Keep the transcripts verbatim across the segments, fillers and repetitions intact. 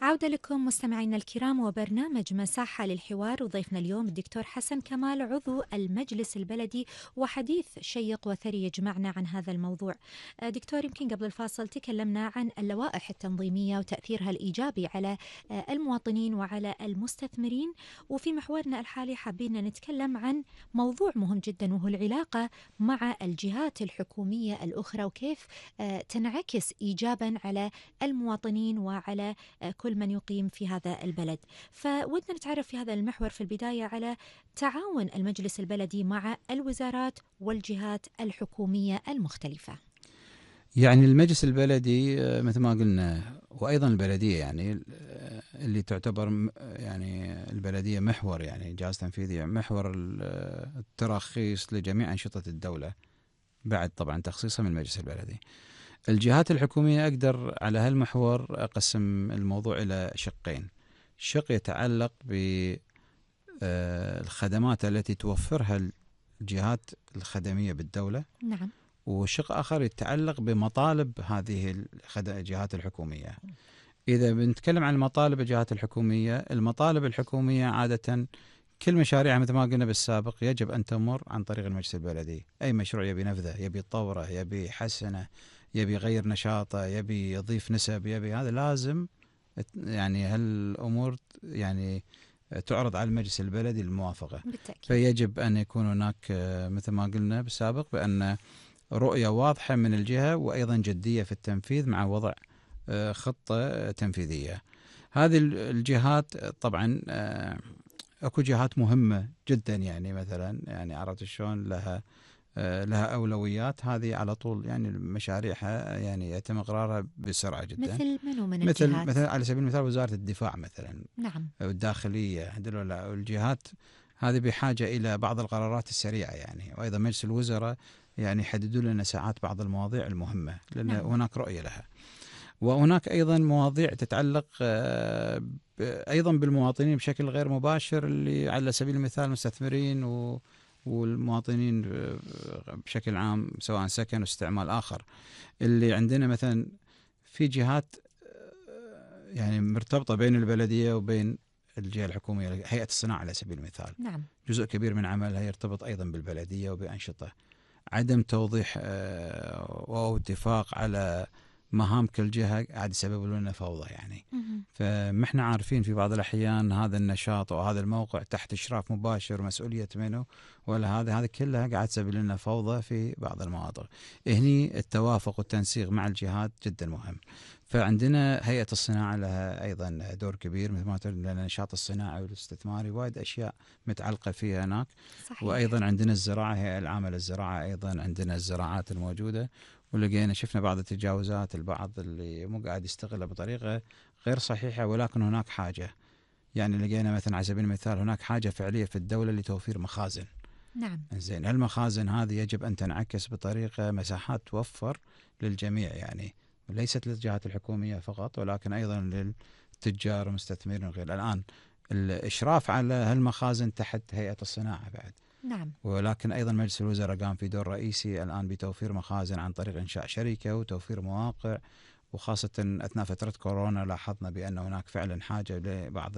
عودة لكم مستمعينا الكرام وبرنامج مساحة للحوار، وضيفنا اليوم الدكتور حسن كمال عضو المجلس البلدي، وحديث شيق وثري يجمعنا عن هذا الموضوع. دكتور، يمكن قبل الفاصل تكلمنا عن اللوائح التنظيمية وتأثيرها الإيجابي على المواطنين وعلى المستثمرين، وفي محورنا الحالي حابين نتكلم عن موضوع مهم جدا، وهو العلاقة مع الجهات الحكومية الأخرى وكيف تنعكس إيجابا على المواطنين وعلى كل من يقيم في هذا البلد. فودنا نتعرف في هذا المحور في البداية على تعاون المجلس البلدي مع الوزارات والجهات الحكومية المختلفة. يعني المجلس البلدي مثل ما قلنا، وأيضا البلدية يعني اللي تعتبر يعني البلدية محور، يعني جهاز تنفيذي محور التراخيص لجميع أنشطة الدولة بعد طبعا تخصيصها من المجلس البلدي. الجهات الحكومية أقدر على هالمحور أقسم الموضوع إلى شقين. شق يتعلق بالخدمات التي توفرها الجهات الخدمية بالدولة، نعم. وشق آخر يتعلق بمطالب هذه الجهات الحكومية. إذا بنتكلم عن مطالب الجهات الحكومية، المطالب الحكومية عادة كل مشاريعها مثل ما قلنا بالسابق يجب أن تمر عن طريق المجلس البلدي. أي مشروع يبي نفذه، يبي يطوره، يبي يحسنه، يبي يغير نشاطه، يبي يضيف نسب، يبي هذا لازم يعني هالأمور يعني تعرض على المجلس البلدي للموافقة. بالتأكيد. فيجب أن يكون هناك مثل ما قلنا بالسابق بأن رؤية واضحة من الجهة، وأيضا جدية في التنفيذ مع وضع خطة تنفيذية. هذه الجهات طبعا اكو جهات مهمة جدا، يعني مثلا يعني عرفت شلون لها لها أولويات، هذه على طول يعني مشاريعها يعني يتم إقرارها بسرعة جدا. مثل منو من مثل الجهات؟ مثلا على سبيل المثال وزارة الدفاع مثلا، نعم. والداخلية، الجهات هذه بحاجة إلى بعض القرارات السريعة يعني. وأيضا مجلس الوزراء يعني يحددوا لنا ساعات بعض المواضيع المهمة، لأن نعم. هناك رؤية لها. وهناك أيضا مواضيع تتعلق أيضا بالمواطنين بشكل غير مباشر، اللي على سبيل المثال المستثمرين و والمواطنين بشكل عام، سواء سكن واستعمال آخر. اللي عندنا مثلا في جهات يعني مرتبطة بين البلدية وبين الجهة الحكومية، هيئة الصناعة على سبيل المثال. نعم. جزء كبير من عملها يرتبط أيضا بالبلدية وبأنشطة. عدم توضيح أو اتفاق على مهام كل جهة قاعد يسبب لنا فوضى يعني. فمحنا عارفين في بعض الأحيان هذا النشاط أو هذا الموقع تحت إشراف مباشر مسؤولية منه، ولا هذا هذا كلها قاعد تسبب لنا فوضى في بعض المواضع. هني التوافق والتنسيق مع الجهات جدا مهم. فعندنا هيئة الصناعة لها أيضا دور كبير، مثل ما قلت لنا النشاط الصناعي والاستثماري وايد أشياء متعلقة فيها هناك. صحيح. وأيضا عندنا الزراعة، هيئة العامة للزراعة، أيضا عندنا الزراعات الموجودة، ولقينا شفنا بعض التجاوزات، البعض اللي مو قاعد يستغلها بطريقة غير صحيحة، ولكن هناك حاجة. يعني لقينا مثلا على سبيل المثال هناك حاجة فعلية في الدولة لتوفير مخازن. نعم. زين، هالمخازن هذه يجب أن تنعكس بطريقة مساحات توفر للجميع يعني، وليست للجهات الحكومية فقط، ولكن أيضا للتجار والمستثمرين وغيره. الآن الإشراف على هالمخازن تحت هيئة الصناعة بعد. نعم. ولكن أيضا مجلس الوزراء قام في دور رئيسي الآن بتوفير مخازن عن طريق إنشاء شركة وتوفير مواقع. وخاصة أثناء فترة كورونا لاحظنا بأن هناك فعلا حاجة لبعض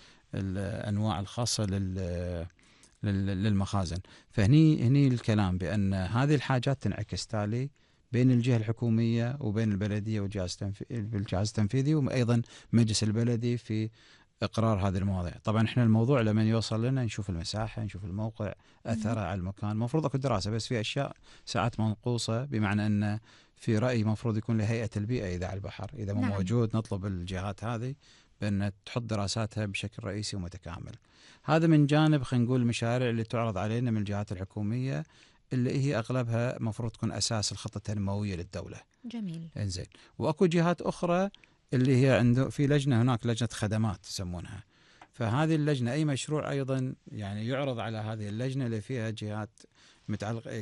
الأنواع الخاصة لل للمخازن. فهني هني الكلام بأن هذه الحاجات تنعكس تالي بين الجهة الحكومية وبين البلدية والجهاز الجهاز التنفيذي، وأيضا مجلس البلدي في إقرار هذه المواضيع. طبعا إحنا الموضوع لما يوصل لنا نشوف المساحة، نشوف الموقع، أثره على المكان. المفروض أكو دراسة، بس في أشياء ساعات منقوصة، بمعنى أن في رأي مفروض يكون لهيئة البيئة إذا على البحر، إذا مو نعم. موجود نطلب الجهات هذه بأن تحط دراساتها بشكل رئيسي ومتكامل. هذا من جانب خلينا نقول المشاريع اللي تعرض علينا من الجهات الحكومية، اللي هي أغلبها مفروض تكون أساس الخطة التنموية للدولة. جميل. إنزين. وأكو جهات أخرى اللي هي عنده في لجنة، هناك لجنة خدمات يسمونها. فهذه اللجنة أي مشروع أيضا يعني يعرض على هذه اللجنة اللي فيها جهات متعلقة،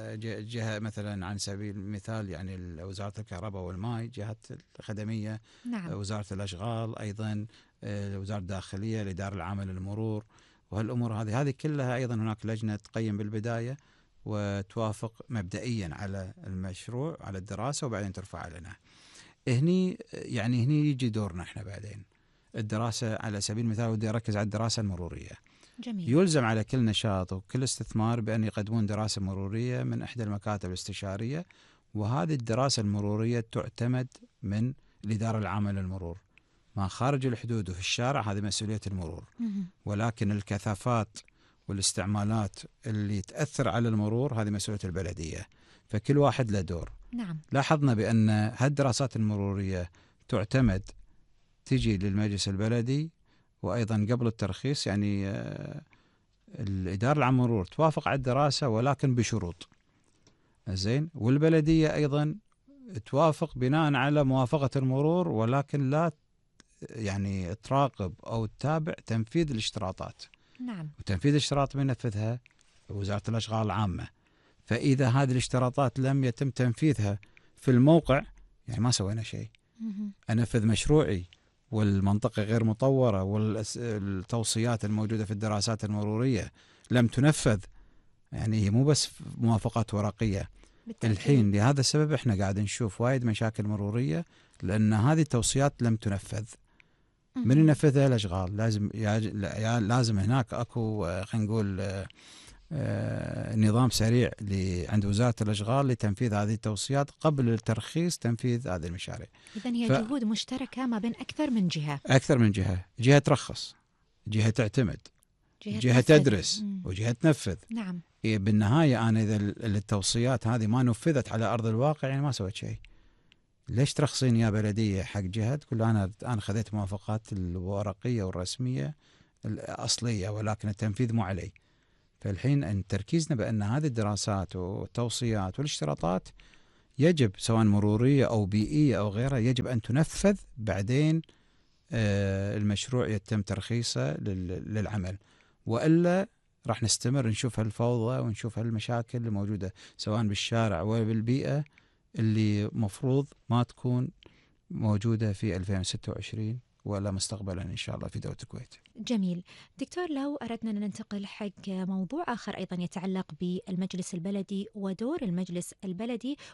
جهة مثلا عن سبيل المثال يعني وزارة الكهرباء والماء، جهات خدمية. نعم. وزارة الأشغال أيضا، وزارة الداخلية، الإدارة العامة للمرور، وهالأمور هذه هذه كلها أيضا هناك لجنة تقيم بالبداية وتوافق مبدئيا على المشروع، على الدراسة، وبعدين ترفع لنا. هني يعني هني يجي دورنا احنا بعدين. الدراسة على سبيل المثال، ودي أركز على الدراسة المرورية. جميل. يلزم على كل نشاط وكل استثمار بأن يقدمون دراسة مرورية من إحدى المكاتب الاستشارية، وهذه الدراسة المرورية تعتمد من الإدارة العامة للمرور. ما خارج الحدود وفي الشارع هذه مسؤولية المرور، ولكن الكثافات والاستعمالات اللي تأثر على المرور هذه مسؤولية البلدية، فكل واحد له دور. نعم. لاحظنا بأن هالدراسات المرورية تعتمد تجي للمجلس البلدي، وأيضا قبل الترخيص يعني الإدارة العامة للمرور توافق على الدراسة ولكن بشروط زين، والبلدية أيضا توافق بناء على موافقة المرور، ولكن لا يعني تراقب أو تتابع تنفيذ الاشتراطات. نعم. وتنفيذ الاشتراط من ينفذها وزارة الأشغال العامة. فإذا هذه الاشتراطات لم يتم تنفيذها في الموقع يعني ما سوينا شيء. أنفذ مشروعي والمنطقة غير مطورة والتوصيات الموجودة في الدراسات المرورية لم تنفذ، يعني هي مو بس موافقات ورقية. بالتأكيد. الحين لهذا السبب احنا قاعد نشوف وايد مشاكل مرورية لأن هذه التوصيات لم تنفذ. من ينفذها؟ الأشغال. لازم لازم هناك اكو خلينا نقول نظام سريع عند وزارة الأشغال لتنفيذ هذه التوصيات قبل الترخيص تنفيذ هذه المشاريع. إذن هي ف... جهود مشتركة ما بين أكثر من جهة. أكثر من جهة، جهة ترخص، جهة تعتمد، جهة, جهة تدرس، مم. وجهة تنفذ. نعم. إيه بالنهاية أنا إذا التوصيات هذه ما نفذت على أرض الواقع يعني ما سويت شيء. ليش ترخصين يا بلدية حق جهة تقول أنا أنا خذيت موافقات الورقية والرسمية الأصلية ولكن التنفيذ مو علي. فالحين أن تركيزنا بأن هذه الدراسات والتوصيات والاشتراطات يجب سواء مرورية أو بيئية أو غيرها يجب أن تنفذ، بعدين آه المشروع يتم ترخيصه للعمل، وإلا راح نستمر نشوف هالفوضى ونشوف هالمشاكل الموجودة سواء بالشارع وبالبيئة اللي مفروض ما تكون موجودة في ألفين وستة وعشرين ولا مستقبلا إن شاء الله في دولة الكويت. جميل. دكتور، لو أردنا أن ننتقل حق موضوع آخر أيضا يتعلق بالمجلس البلدي ودور المجلس البلدي